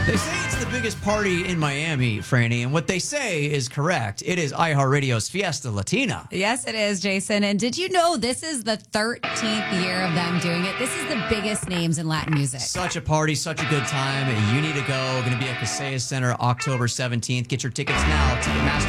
They say it's the biggest party in Miami, Franny, and what they say is correct. It is iHeartRadio's Fiesta Latina. Yes, it is, Jason. And did you know this is the 13th year of them doing it? This is the biggest names in Latin music. Such a party, such a good time. You need to go. Going to be at Casillas Center October 17th. Get your tickets now. Ticketmaster.